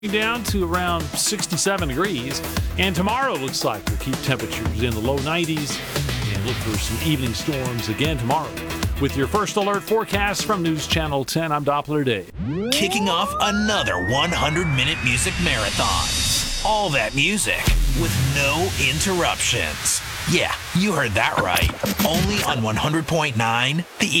down to around 67 degrees. And tomorrow looks like we'll keep temperatures in the low 90s and look for some evening storms again tomorrow. With your first alert forecast from News Channel 10, I'm Doppler Dave. Kicking off another 100-minute music marathon. All that music with no interruptions. Yeah, you heard that right. Only on 100.9 The